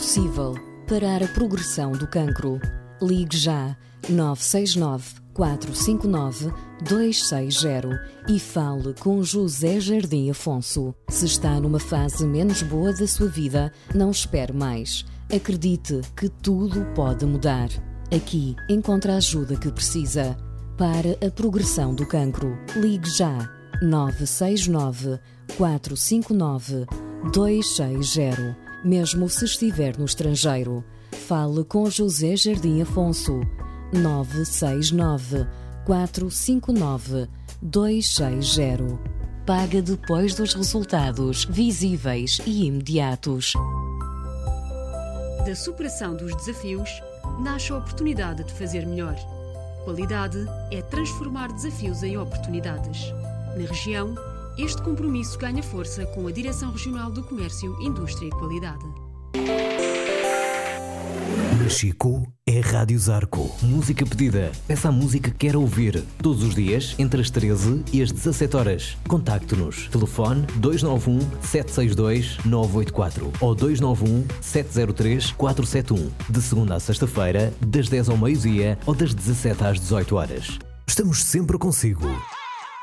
possível parar a progressão do cancro. Ligue já 969 459 260 e fale com José Jardim Afonso. Se está numa fase menos boa da sua vida, não espere mais. Acredite que tudo pode mudar. Aqui encontra a ajuda que precisa. Para a progressão do cancro, ligue já 969 459 260. Mesmo se estiver no estrangeiro, fale com José Jardim Afonso. 969 459 260. Paga depois dos resultados visíveis e imediatos. Da superação dos desafios, nasce a oportunidade de fazer melhor. Qualidade é transformar desafios em oportunidades. Na região, este compromisso ganha força com a Direção Regional do Comércio, Indústria e Qualidade. Chico é Rádio Zarco. Música pedida. Peça a música que quer ouvir. Todos os dias, entre as 13 e as 17 horas. Contacte-nos. Telefone 291 762 984 ou 291 703 471. De segunda a sexta-feira, das 10 ao meio-dia ou das 17 às 18 horas. Estamos sempre consigo.